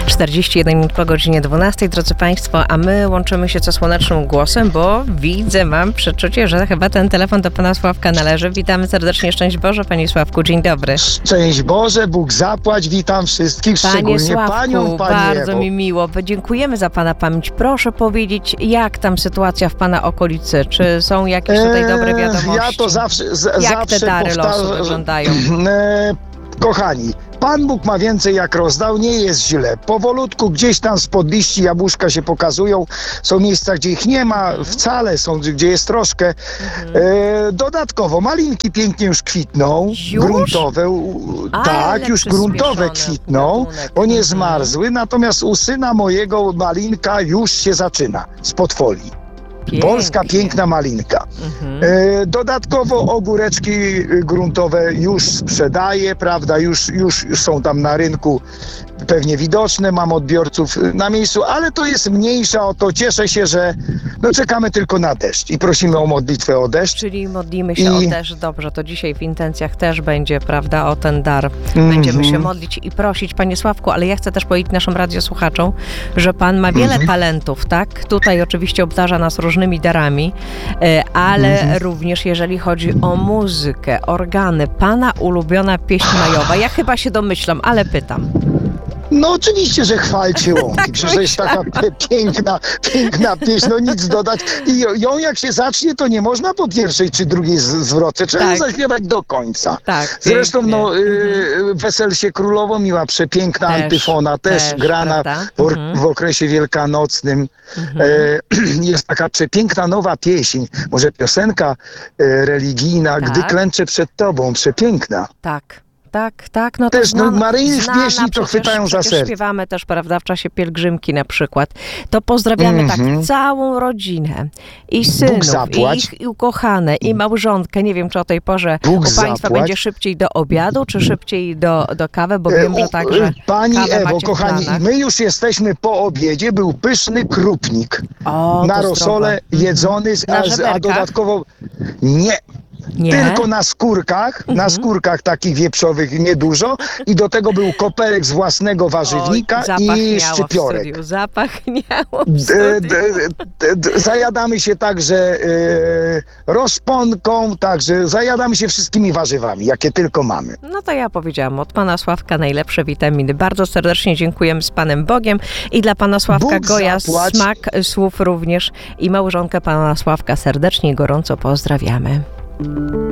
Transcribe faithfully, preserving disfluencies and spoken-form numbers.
czterdzieści jeden minut po godzinie dwunastej, drodzy Państwo, a my łączymy się ze słonecznym głosem, bo widzę, mam przeczucie, że chyba ten telefon do pana Sławka należy. Witamy serdecznie, szczęść Boże, panie Sławku, dzień dobry. Szczęść Boże, Bóg zapłać, witam wszystkich, Panie szczególnie Sławku, panią, panie bardzo Ewo. mi miło, dziękujemy za pana pamięć. Proszę powiedzieć, jak tam sytuacja w pana okolicy? Czy są jakieś tutaj dobre wiadomości? Eee, Ja to zawsze, z, Jak zawsze te dary losu powtarzam. wyglądają? Eee, kochani, Pan Bóg ma więcej jak rozdał, nie jest źle. Powolutku gdzieś tam spod liści jabłuszka się pokazują. Są miejsca, gdzie ich nie ma wcale, są gdzie jest troszkę. Mhm. Eee, dodatkowo malinki pięknie już kwitną, Już? gruntowe. u- Ale Tak, już gruntowe przyspieszony kwitną, gatunek. bo nie Mhm. zmarzły. Natomiast u syna mojego malinka już się zaczyna spod folii. Pięknie. Polska piękna malinka. Mhm. E, dodatkowo ogóreczki gruntowe już sprzedaję, prawda, już, już, już są tam na rynku pewnie widoczne, mam odbiorców na miejscu, ale to jest mniejsza o to. Cieszę się, że no czekamy tylko na deszcz i prosimy o modlitwę o deszcz. Czyli modlimy się I- o deszcz. Dobrze, to dzisiaj w intencjach też będzie, prawda, o ten dar. Mhm. Będziemy się modlić i prosić, panie Sławku, ale ja chcę też powiedzieć naszym radiosłuchaczom, że pan ma wiele Mhm. talentów, tak? Tutaj oczywiście obdarza nas różnymi darami, e, ale Mhm. również jeżeli chodzi o muzykę, organy, pana ulubiona pieśń majowa. Ja chyba się domyślam, ale pytam. No oczywiście, że chwalcie łąki, przecież to jest taka pie- piękna, piękna pieśń, no nic dodać. I ją- ją jak się zacznie, to nie można po pierwszej czy drugiej z- zwrotce, trzeba Tak. zaśpiewać do końca. Tak, Zresztą pięknie. no, y, Wesel się królową miła przepiękna Też, antyfona, też, też, grana prawda? w, or- Mhm. w okresie wielkanocnym. Mhm. E, jest taka przepiękna nowa pieśń, może piosenka e, religijna, Tak. Gdy klęczę przed Tobą, przepiękna. Tak. Tak, tak, no to Też, no, znana, Maryjnych znana, pieśni to przecież, chwytają za przecież serce. śpiewamy też, prawda, w czasie pielgrzymki na przykład. To pozdrawiamy Mhm. tak całą rodzinę i synów, i zapłać. ich i ukochane, i małżonkę. Nie wiem, czy o tej porze Bóg u Państwa zapłać. będzie szybciej do obiadu, czy szybciej do, do kawy, bo wiem, E, że u- także e, Pani kawę Ewo, macie w kochani, planach. my już jesteśmy po obiedzie, był pyszny krupnik. O, Na to rosole zdrowe. jedzony, z- Na a, z- a żeberkach? dodatkowo nie. Nie? Tylko na skórkach, na skórkach takich wieprzowych niedużo i do tego był koperek z własnego warzywnika Oj, zapach i miało w szczypiorek. studiu, zapach miało w D, studiu. d, d, d, zajadamy się także e, rozponką, także zajadamy się wszystkimi warzywami, jakie tylko mamy. No to ja powiedziałam, od pana Sławka najlepsze witaminy. Bardzo serdecznie dziękujemy z Panem Bogiem i dla pana Sławka Bóg Goja zapłać. smak słów również i małżonkę pana Sławka serdecznie i gorąco pozdrawiamy.